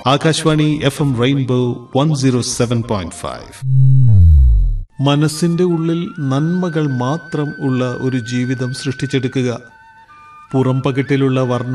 Akashvani FM rainbow 107.5. മനസ്സിന്റെ ഉള്ളിൽ നന്മകൾ മാത്രം ഉള്ള ഒരു ജീവിതം സൃഷ്ടിച്ചെടുക്കുക. പുറംപകിട്ടിലുള്ള വർണ്ണ